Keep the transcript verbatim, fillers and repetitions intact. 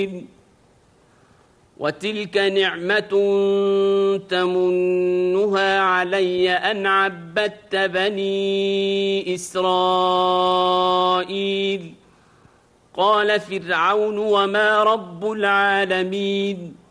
العالمين. وتلك نعمة تمنها علي أن عبدت بني إسرائيل. قال فرعون وما رب العالمين